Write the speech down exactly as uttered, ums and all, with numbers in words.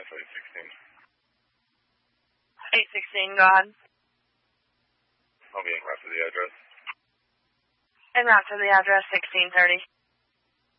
cancel eight sixteen. eight sixteen, go ahead. I'll be en route to the address. En route to the address, sixteen thirty.